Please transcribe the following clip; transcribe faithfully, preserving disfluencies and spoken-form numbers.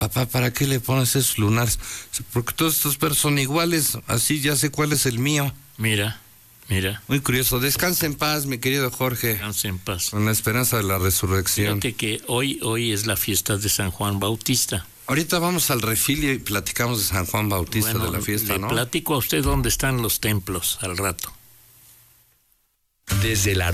Papá, ¿para qué le pones esos lunares? Porque todos estos perros son iguales, así ya sé cuál es el mío. Mira, mira. Muy curioso. Descansa en paz, mi querido Jorge. Descansa en paz. Con la esperanza de la resurrección. Fíjate que hoy, hoy es la fiesta de San Juan Bautista. Ahorita vamos al refil y platicamos de San Juan Bautista, bueno, de la fiesta, le ¿no? Platico a usted dónde están los templos al rato. Desde la